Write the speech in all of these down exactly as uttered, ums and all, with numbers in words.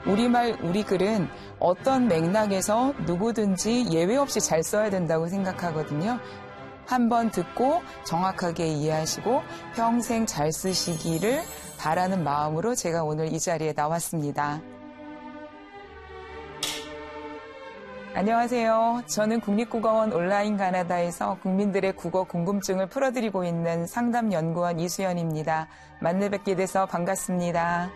우리말, 우리 글은 어떤 맥락에서 누구든지 예외 없이 잘 써야 된다고 생각하거든요. 한번 듣고 정확하게 이해하시고 평생 잘 쓰시기를 바라는 마음으로 제가 오늘 이 자리에 나왔습니다. 안녕하세요. 저는 국립국어원 온라인 가나다에서 국민들의 국어 궁금증을 풀어드리고 있는 상담연구원 이수연입니다. 만나 뵙게 돼서 반갑습니다.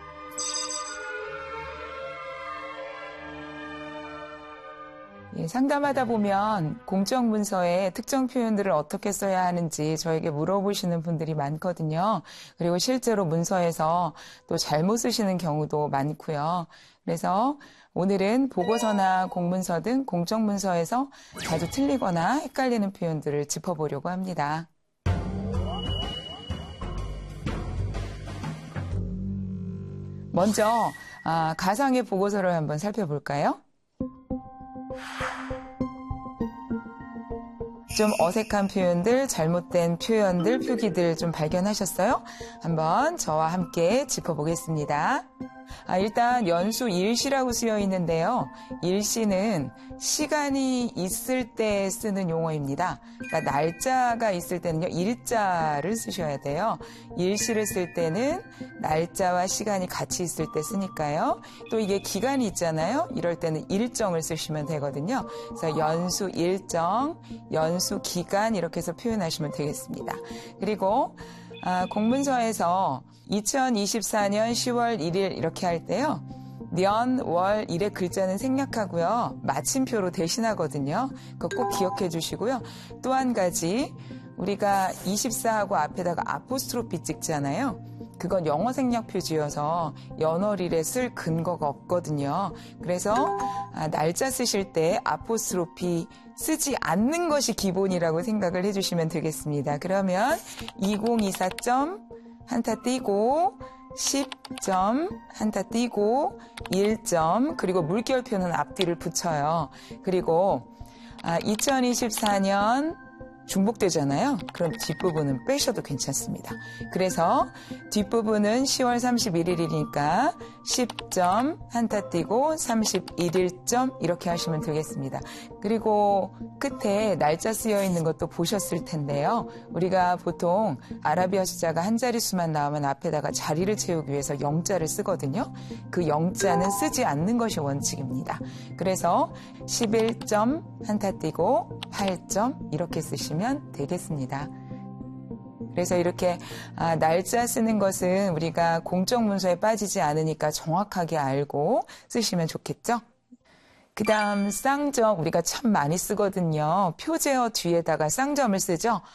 예, 상담하다 보면 공적문서에 특정 표현들을 어떻게 써야 하는지 저에게 물어보시는 분들이 많거든요. 그리고 실제로 문서에서 또 잘못 쓰시는 경우도 많고요. 그래서 오늘은 보고서나 공문서 등 공적문서에서 자주 틀리거나 헷갈리는 표현들을 짚어보려고 합니다. 먼저 아, 가상의 보고서를 한번 살펴볼까요? 좀 어색한 표현들, 잘못된 표현들, 표기들 좀 발견하셨어요? 한번 저와 함께 짚어보겠습니다. 아, 일단 연수 일시라고 쓰여 있는데요. 일시는 시간이 있을 때 쓰는 용어입니다. 그러니까 날짜가 있을 때는요, 일자를 쓰셔야 돼요. 일시를 쓸 때는 날짜와 시간이 같이 있을 때 쓰니까요. 또 이게 기간이 있잖아요. 이럴 때는 일정을 쓰시면 되거든요. 그래서 연수 일정, 연수 기간 이렇게 해서 표현하시면 되겠습니다. 그리고 아, 공문서에서 이천이십사년 시월 일일 이렇게 할 때요. 년, 월, 일의 글자는 생략하고요. 마침표로 대신하거든요. 그거 꼭 기억해 주시고요. 또 한 가지 우리가 이십사하고 앞에다가 아포스트로피 찍잖아요. 그건 영어 생략 표지여서 연월일에 쓸 근거가 없거든요. 그래서 아, 날짜 쓰실 때 아포스트로피 쓰지 않는 것이 기본이라고 생각을 해주시면 되겠습니다. 그러면 이천이십사 점 한타 띄고 십 점 한타 띄고 일 점 그리고 물결표는 앞뒤를 붙여요. 그리고 아, 이천이십사년 중복되잖아요. 그럼 뒷부분은 빼셔도 괜찮습니다. 그래서 뒷부분은 시월 삼십일일이니까 십 점 한타 띄고 삼십일일 점 이렇게 하시면 되겠습니다. 그리고 끝에 날짜 쓰여 있는 것도 보셨을 텐데요. 우리가 보통 아라비아 숫자가 한 자릿수만 나오면 앞에다가 자리를 채우기 위해서 영자를 쓰거든요. 그 영자는 쓰지 않는 것이 원칙입니다. 그래서 십일 점 한타 띄고 팔 점 이렇게 쓰시면 되겠습니다. 그래서 이렇게 아, 날짜 쓰는 것은 우리가 공적 문서에 빠지지 않으니까 정확하게 알고 쓰시면 좋겠죠? 그 다음 쌍점 우리가 참 많이 쓰거든요. 표제어 뒤에다가 쌍점을 쓰죠.